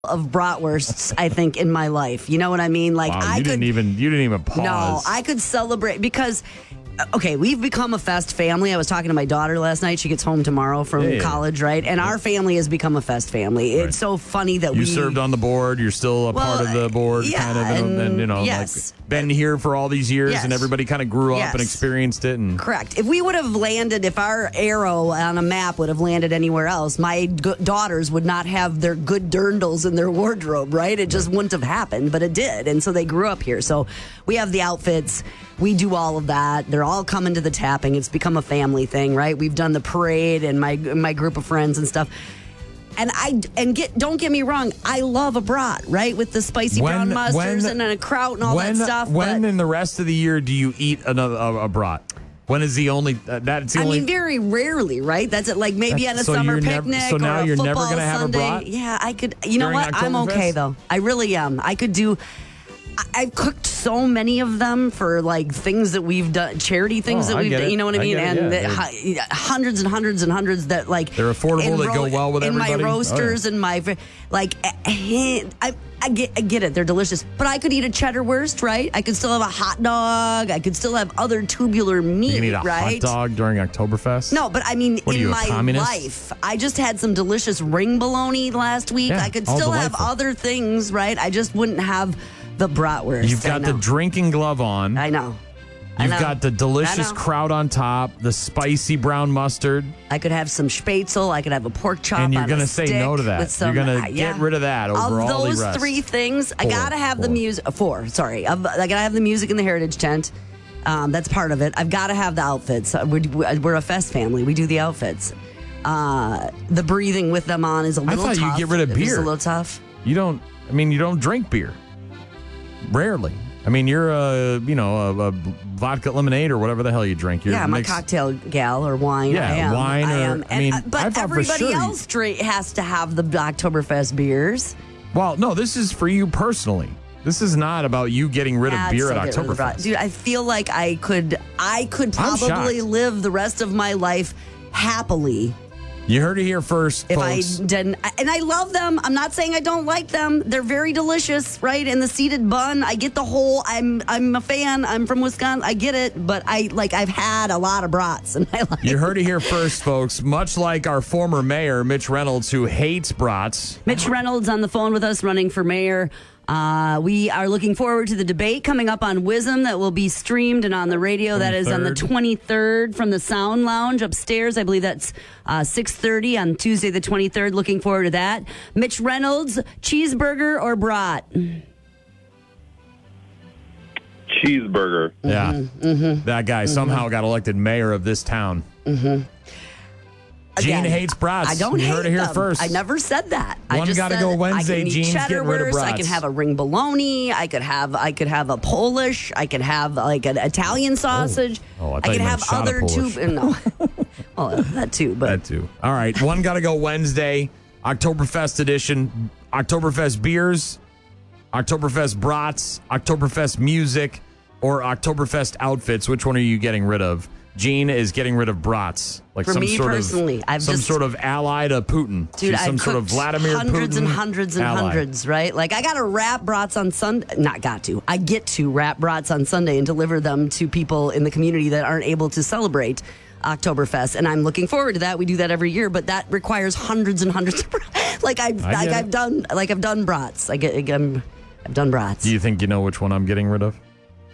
of bratwursts, I think, in my life. You know what I mean? Like, wow, you didn't even pause. No, I could celebrate because, okay, we've become a fest family. I was talking to my daughter last night. She gets home tomorrow from college, right? And our family has become a fest family. It's so funny that you served on the board. You're still a part of the board, kind of, and you know, like been here for all these years, and everybody kind of grew up and experienced it. And correct. If we would have landed, if our arrow on a map would have landed anywhere else, my daughters would not have their good dirndls in their wardrobe, right? It just wouldn't have happened, but it did, and so they grew up here. So we have the outfits. We do all of that. They're all coming to the tapping. It's become a family thing, right? We've done the parade and my group of friends and stuff. Don't get me wrong, I love a brat, right? With the spicy brown mustards and a kraut and all that stuff. When in the rest of the year do you eat a brat? When is the only that's the only? I mean, very rarely, right? That's it. Like maybe at a summer picnic. So now or a you're never going to have a brat? Yeah, I could. You know what? I'm okay though. I really am. I could do. I've cooked so many of them for like things that we've done, charity things that we've done. You know what I mean? Hundreds and hundreds and hundreds that like they're affordable. They go well with everybody. In my roasters and my like, I get it. They're delicious. But I could eat a cheddar wurst, right? I could still have a hot dog. I could still have other tubular meat, you can eat a right? hot dog during Oktoberfest? No, but I mean, in my life, I just had some delicious ring bologna last week. I could still have other things, right? I just wouldn't have the bratwurst. You've got the drinking glove on. I know. You've got the delicious kraut on top, the spicy brown mustard. I could have some spätzle. I could have a pork chop. And you're going to say no to that. You're going to get rid of that over all the rest. Of those three things, I got to have the music. Four, sorry. I got to have the music in the Heritage Tent. That's part of it. I've got to have the outfits. We're a fest family. We do the outfits. The breathing with them on is a little tough. I thought you get rid of beer. It's a little tough. You don't drink beer. Rarely. I mean, you're a vodka lemonade or whatever the hell you drink. I'm a cocktail gal or wine. Yeah, I am. wine. I am. But everybody else has to have the Oktoberfest beers. Well, no, this is for you personally. This is not about you getting rid of beer at Oktoberfest. Dude, I feel like I could probably live the rest of my life happily. You heard it here first, folks. If I didn't, and I love them. I'm not saying I don't like them. They're very delicious, right? And the seeded bun, I get the whole. I'm a fan. I'm from Wisconsin. I get it, but I've had a lot of brats in my life. You heard it here first, folks. Much like our former mayor, Mitch Reynolds, who hates brats. Mitch Reynolds on the phone with us, running for mayor. We are looking forward to the debate coming up on WISM that will be streamed and on the radio. 23rd. That is on the 23rd from the Sound Lounge upstairs. I believe that's 6:30 on Tuesday the 23rd. Looking forward to that. Mitch Reynolds, cheeseburger or brat? Cheeseburger. Yeah. Mm-hmm. That guy somehow got elected mayor of this town. Mm-hmm. Gene hates brats. I don't hate heard it here them. first. I never said that. One gotta go Wednesday. Gene's getting rid of brats. I can have a ring bologna. I could have a Polish. I could have like an Italian sausage. I could have other two. No, well, that too. But that too. All right, one gotta go Wednesday. Oktoberfest edition. Oktoberfest beers, Oktoberfest brats, Oktoberfest music, or Oktoberfest outfits. Which one are you getting rid of? Gene is getting rid of brats. Like for me personally, sort of ally to Putin. Dude, some sort of Vladimir hundreds Putin and hundreds and ally. hundreds, right? Like I got to wrap brats on Sunday. I get to wrap brats on Sunday and deliver them to people in the community that aren't able to celebrate Oktoberfest, and I'm looking forward to that. We do that every year, but that requires hundreds and hundreds of brats. I've done brats. I've done brats. Do you think you know which one I'm getting rid of?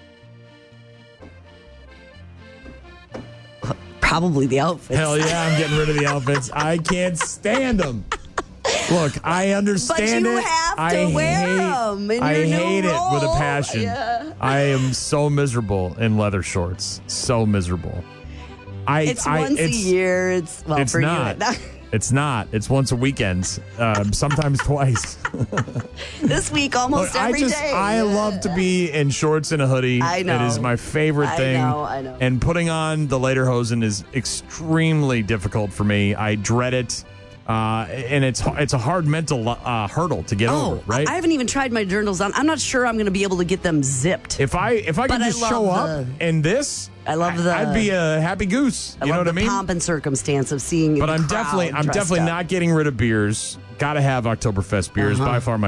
Probably the outfits. Hell yeah, I'm getting rid of the outfits. I can't stand them. Look, I understand it. But you have to wear them in your new role. I hate it with a passion. Yeah. I am so miserable in leather shorts. So miserable. It's once a year. It's for not. You. It's not. It's once a weekend. Sometimes twice. This week, almost every day. I love to be in shorts and a hoodie. I know. It is my favorite thing. I know. And putting on the lederhosen is extremely difficult for me. I dread it. And it's a hard mental hurdle to get over, right? I haven't even tried my dirndls on. I'm not sure I'm going to be able to get them zipped. If I could just show up in this, I'd be a happy goose. You know what I mean? The pomp and circumstance of seeing. But the I'm crowd definitely dressed up. not getting rid of beers. Got to have Oktoberfest beers. By far my